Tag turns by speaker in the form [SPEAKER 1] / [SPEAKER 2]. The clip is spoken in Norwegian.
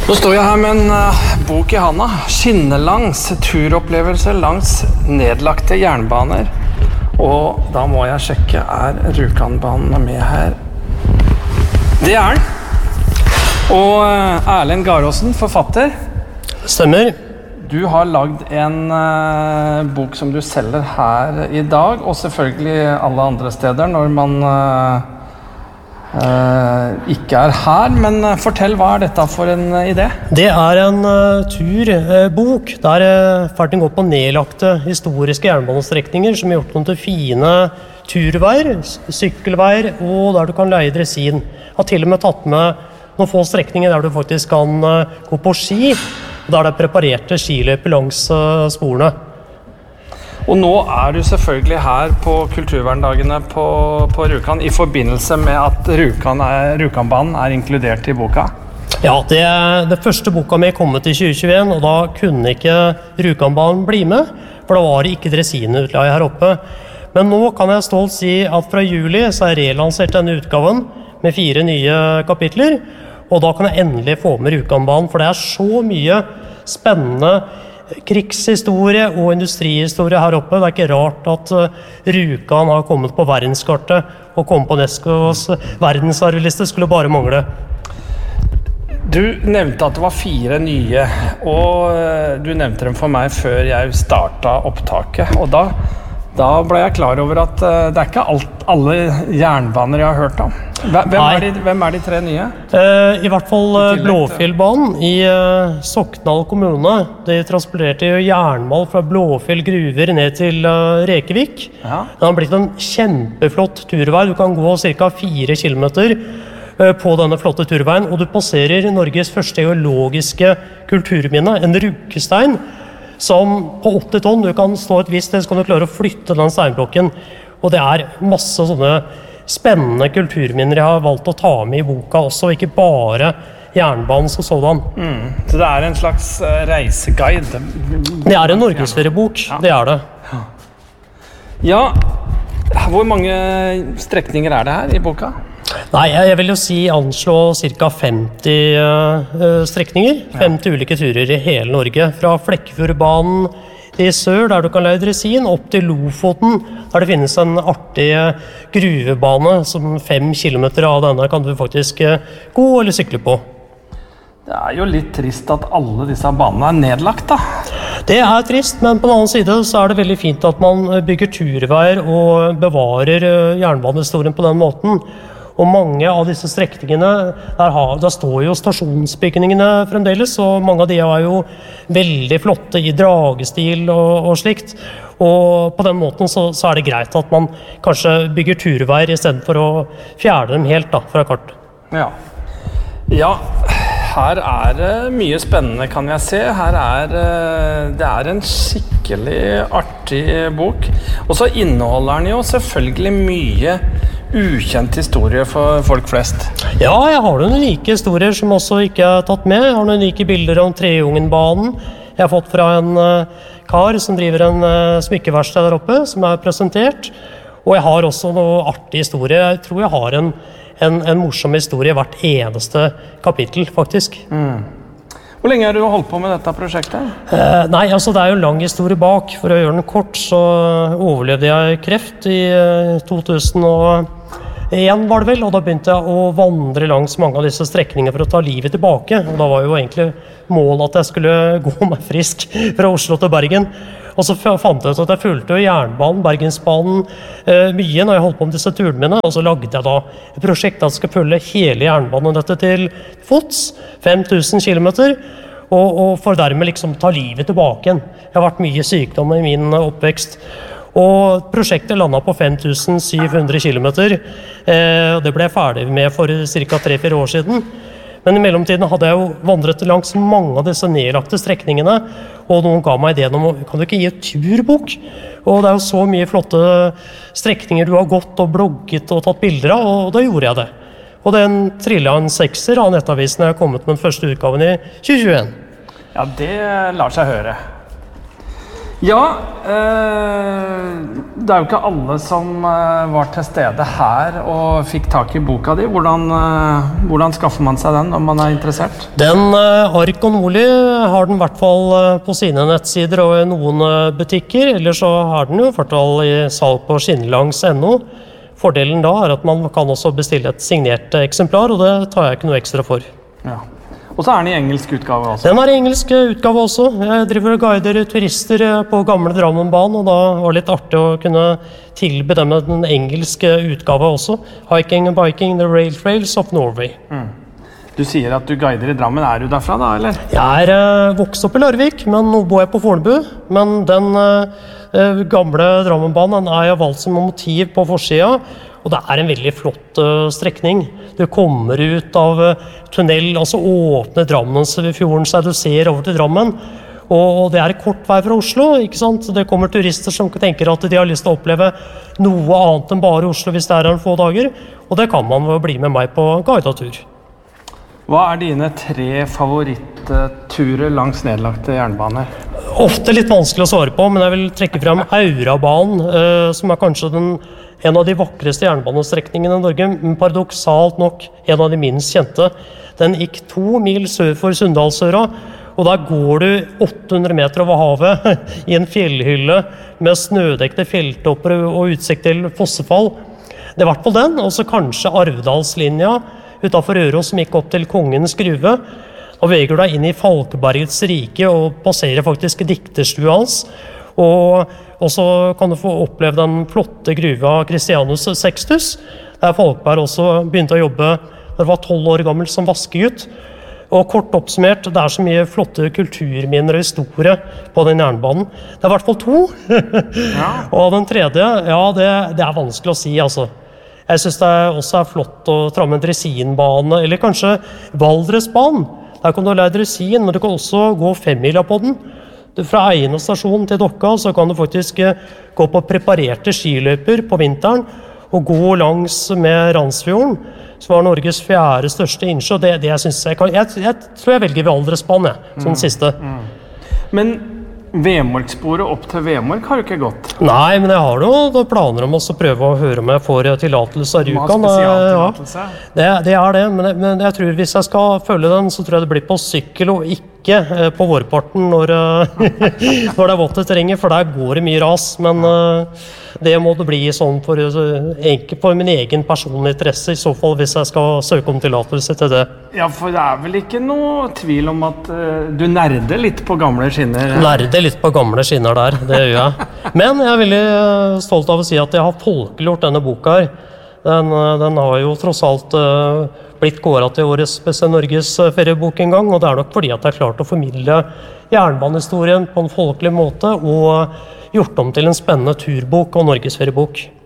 [SPEAKER 1] Nå står jeg her med en bok i handa. Skinnelangs turopplevelser langs nedlagte jernbaner. Og da må jeg sjekke, Rjukanbanen med her? Det den. Og Erlend Garåsen, forfatter.
[SPEAKER 2] Stemmer.
[SPEAKER 1] Du har lagd en bok som du selger her i dag, og selvfølgelig alle andre steder når man ikke her, men fortell, hva dette for en idé?
[SPEAKER 2] Det en turbok der ferdig går på nedlagte historiske jernbanestrekninger som har gjort noen til fine turveier, sykkelveier, og der du kan leie dresin. Jeg har til og med tatt med noen få strekninger der du faktisk kan gå på ski, og der det preparerte skiløper langs sporene.
[SPEAKER 1] Og nå du selvfølgelig her på Kulturverndagene på Rjukan i forbindelse med at Rjukanbanen inkludert i boka.
[SPEAKER 2] Ja, det første boka mi kommet i 2021, og da kunne ikke Rjukanbanen bli med, for da var det ikke dresinutleie her oppe. Men nå kan jeg stolt si at fra juli så relansert denne utgaven med 4 nye kapitler, og da kan jeg endelig få med Rjukanbanen, for det så mye spennende krigshistorie og industrihistorie her oppe. Det ikke rart at Rjukan har kommet på verdenskartet og kommet på UNESCOs verdensarvliste, skulle bare mangle.
[SPEAKER 1] Du nevnte at det var 4 nye, og du nevnte dem for meg før jeg startet opptaket, og da ble jeg klar over at det ikke alle jernbaner jeg har hørt om. Hvem de 3 nye?
[SPEAKER 2] I hvert fall Blåfjellbanen i Sokndal kommune. De transporterte jernmalm fra Blåfjell gruver ned til Rekevik.
[SPEAKER 1] Ja.
[SPEAKER 2] Det har blitt en kjempeflott turvei. Du kan gå ca. 4 kilometer på denne flotte turveien, og du passerer Norges første geologiske kulturminne, en ruggestein, som på 80 tonn, du kan stå et visst sted, så kan du klare å flytte den steinblokken. Og det masse sånne spennende kulturminner jeg har valgt å ta med i boka også, ikke bare jernbanen som sådan.
[SPEAKER 1] Så det en slags reiseguide?
[SPEAKER 2] Det en norgesferiebok, ja. Det det.
[SPEAKER 1] Ja, hvor mange strekninger det her i boka?
[SPEAKER 2] Nei, jeg vil jo anslå ca. 50 strekninger, 50 ulike turer i hele Norge, fra Flekkefjordbanen i sør, der du kan leie dresin, opp til Lofoten, der det finnes en artig gruvebane, som 5 kilometer av denne kan du faktisk gå eller sykle på.
[SPEAKER 1] Det jo litt trist at alle disse banene nedlagt, da.
[SPEAKER 2] Det trist, men på den annen side så det veldig fint at man bygger turveier og bevarer jernbanehistorien på den måten. Og mange av disse strekningene, der står jo stasjonsbygningene fremdeles, og mange av de jo veldig flotte i dragestil og slikt. Og på den måten så det greit at man kanskje bygger turveier i stedet for å fjerne dem helt da, fra kart.
[SPEAKER 1] Ja, her det mye spennende, kan jeg se. Her det en skikkelig artig bok. Og så inneholder den jo selvfølgelig mye ukjent historie for folk flest. Ja,
[SPEAKER 2] jeg har noen unike historier som også ikke tatt med. Jeg har noen unike bilder om Treungenbanen. Jeg har fått fra en kar som driver en smykkeverksted der oppe, som presentert. Og jeg har også noen artig historie. Jeg tror jeg har en morsom historie i hvert eneste kapittel, faktisk.
[SPEAKER 1] Hvor lenge har du holdt på med dette prosjektet?
[SPEAKER 2] Nei, altså det jo en lang historie bak. For å gjøre den kort, så overlevde jeg kreft i 2001 var det vel, og da begynte jeg å vandre langs mange av disse strekningene for å ta livet tilbake. Og da var jo egentlig målet at jeg skulle gå meg frisk fra Oslo til Bergen. Og så fant jeg ut at jeg fulgte jernbanen, Bergensbanen, mye når jeg holdt på med disse turene mine. Og så lagde jeg da et prosjekt at jeg skal følge hele jernbanen dette til fots, 5000 kilometer, og for dermed liksom ta livet tilbake igjen. Jeg har vært mye sykdom i min oppvekst. Og prosjektet landet på 5700 kilometer. Det ble jeg ferdig med for ca. 3-4 år siden. Men i mellomtiden hadde jeg jo vandret langs mange av disse nedlagte strekningene, og noen ga meg ideen om, kan du ikke gi et turbok? Og det jo så mye flotte strekninger du har gått og blogget og tatt bilder av, og da gjorde jeg det. Og den trillet en 6er av Nettavisen jeg har kommet med den første utgaven i 2021.
[SPEAKER 1] Ja, det lar seg høre. Ja, det jo ikke alle som var til stede her og fikk tak i boka di. Hvordan skaffer man seg den når man interessert?
[SPEAKER 2] Den Ark og Nordli har den I hvert fall på sine nettsider og I noen butikker, eller så har den jo I hvert fall I salg på skinnlangs.no. Fordelen da at man kan også bestille et signert eksemplar, og det tar jeg ikke noe ekstra for.
[SPEAKER 1] Ja. Og så den I engelsk utgave også?
[SPEAKER 2] Den I engelsk utgave også. Jeg driver og guider turister på gamle Drammenbanen, og da var det litt artig å kunne tilby dem den engelske utgave også. Hiking and Biking, The Rail Trails of Norway.
[SPEAKER 1] Du sier at du guider I Drammen. Du derfra da, eller?
[SPEAKER 2] Jeg vokst opp I Larvik, men nå bor jeg på Fornebu. Men den gamle Drammenbanen jeg valgt som motiv på forsida, og det en veldig flott strekning. Du kommer ut av tunnel, altså åpne Drammensfjorden, så du ser over til Drammen. Og det kort vei fra Oslo, ikke sant? Det kommer turister som tenker at de har lyst til å oppleve noe annet enn bare Oslo hvis det en få dager. Og det kan man bli med meg på guidetur.
[SPEAKER 1] Hva dine 3 favoritturer langs nedlagte jernbaner?
[SPEAKER 2] Ofte litt vanskelig å svare på, men jeg vil trekke frem Aurabanen, som kanskje en av de vakreste jernbanestrekningene I Norge, men paradoksalt nok en av de minst kjente. Den gikk 2 mil sør for Sunndalsøra, og der går du 800 meter over havet I en fjellhylle med snødekte fjelltopper og utsikt til fossefall. Det I hvert fall den, og så kanskje Arvdalslinja utenfor Røros som gikk opp til Kongens Gruve. Og veger deg inn I Falkebergets rike og passerer faktisk dikterstua hans. Og så kan du få oppleve den flotte gruva Christianus Sextus, der Falkeberg også begynte å jobbe da han var 12 år gammel som vaskegutt. Og kort oppsummert, det så mye flotte kulturminner og historie på den jernbanen. Det I hvert fall 2.
[SPEAKER 1] Ja.
[SPEAKER 2] Og den tredje, ja, det vanskelig å si, altså. Jeg synes det også flott å tra med en dresinbane, eller kanskje Valdresbanen. Der kan du lære dresin, men du kan også gå 5-mila på den. Fra Eiene stasjon til Dokka så kan du faktisk gå på preparerte skiløyper på vinteren og gå langs med Randsfjorden, som var Norges 4. største innsjø. Det jeg synes jeg tror jeg velger Valdresbanen, som den siste.
[SPEAKER 1] Men Vemorksporet opp til Vemork har du ikke gått?
[SPEAKER 2] Nei, men jeg har noen planer om å prøve å høre om jeg får tillatelse av Rjukan.
[SPEAKER 1] Spesialtillatelse?
[SPEAKER 2] Ja, det det, men jeg tror hvis jeg skal følge den, så tror jeg det blir på sykkel og ikke på vårparten når det vått terrenget, for der går det mye ras, men det må det bli sånn for min egen personlige interesse, I så fall hvis jeg skal søke om tillatelse til det.
[SPEAKER 1] Ja, for det vel ikke noe tvil om at du nerder litt på gamle skinner?
[SPEAKER 2] Nerder litt på gamle skinner der, det gjør jeg. Men jeg veldig stolt av å si at jeg har folkeliggjort denne boka her. Den har jo tross alt blitt kåret til årets beste Norges feriebok en gang, og det nok fordi at jeg har klart å formidle jernbanehistorien på en folkelig måte og gjort om til en spennende turbok og Norges feriebok.